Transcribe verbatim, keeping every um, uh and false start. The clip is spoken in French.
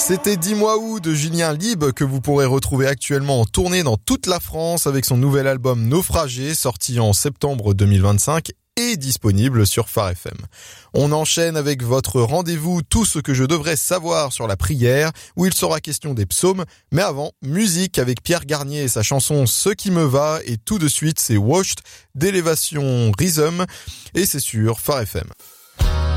C'était Dis-moi où de Julien Lieb que vous pourrez retrouver actuellement en tournée dans toute la France avec son nouvel album Naufragé sorti en septembre deux mille vingt-cinq et disponible sur Phare F M. On enchaîne avec votre rendez-vous Tout ce que je devrais savoir sur la prière où il sera question des psaumes. Mais avant, musique avec Pierre Garnier et sa chanson Ce qui me va et tout de suite c'est Washed d'Élévation Rhythm et c'est sur Phare F M.